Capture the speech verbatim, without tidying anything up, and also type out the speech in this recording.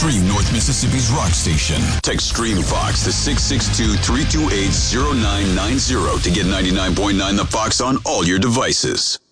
Scream North Mississippi's rock station. Text Scream Fox to six six two, three two eight, zero nine nine zero to get ninety-nine point nine The Fox on all your devices.